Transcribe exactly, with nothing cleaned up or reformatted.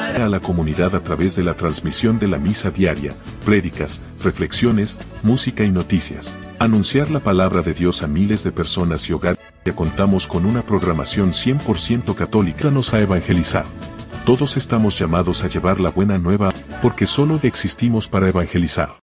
a la comunidad a través de la transmisión de la misa diaria, prédicas, reflexiones, música y noticias. Anunciar la palabra de Dios a miles de personas y hogares. Ya contamos con una programación cien por ciento católica. Nos a evangelizar. Todos estamos llamados a llevar la buena nueva, porque solo existimos para evangelizar.